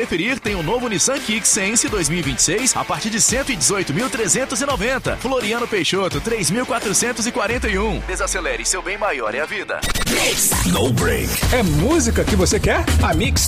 preferir, tem o novo Nissan Kicks Sense 2026 a partir de 118.390. Floriano Peixoto, 3.441. Desacelere, seu bem maior é a vida. No Break. É música que você quer? A Mix